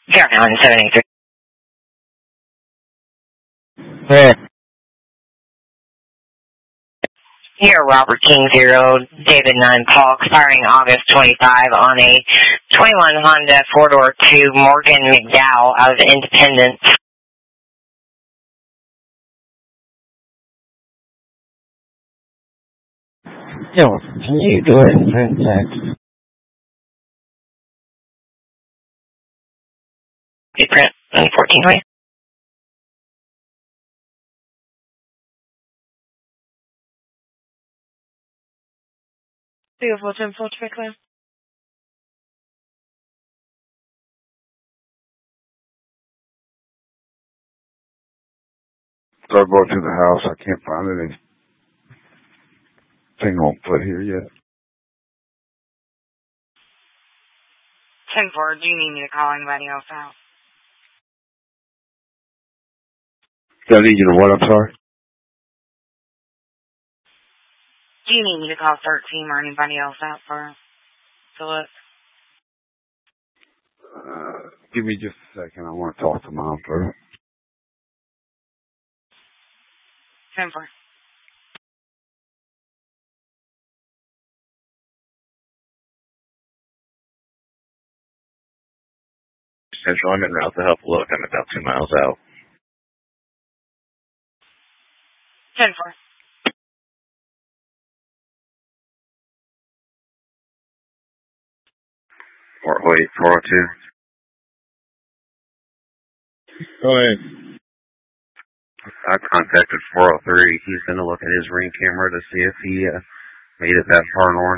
Fairmount 783. Where? Here, Robert King 0, David 9 Paul, expiring August 25 on a 21 Honda 4-door 2 Morgan McDowell out of Independence. Yo, can you do it in print text? You print on 1420. Beautiful, Jim, full traffic clear. So I go to the house. I can't find anything on foot here yet. 10-4, do you need me to call anybody else out? Do I need you to what? I'm sorry? Do you need me to call 13 or anybody else out to look? Give me just a second. I want to talk to Mom first. 10-4. Central, I'm en route to help look. I'm about 2 miles out. 10-4. Fort Hoyt, 402. Go ahead. I contacted 403. He's going to look at his ring camera to see if he made it that far north.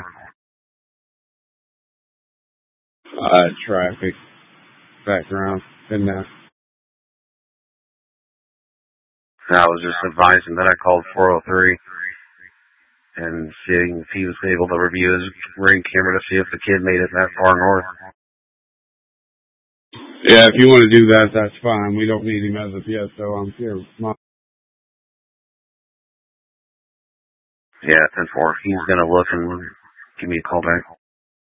Traffic. Background. And I was just advising that I called 403 and seeing if he was able to review his ring camera to see if the kid made it that far north. yeah, if you want to do that, that's fine. We don't need him as of yet, so I'm here. Mom. Yeah, 10-4. He's going to look and give me a call back.